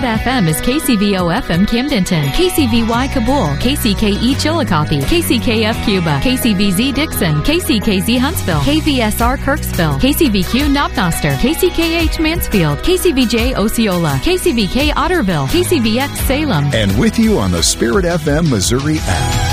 FM is KCVO-FM Camdenton, KCVY Kabul, KCKE Chillicothe, KCKF Cuba, KCVZ Dixon, KCKZ Huntsville, KVSR Kirksville, KCVQ Knobnoster, KCKH Mansfield, KCVJ Osceola, KCVK Otterville, KCVX Salem. And with you on the Spirit FM Missouri app.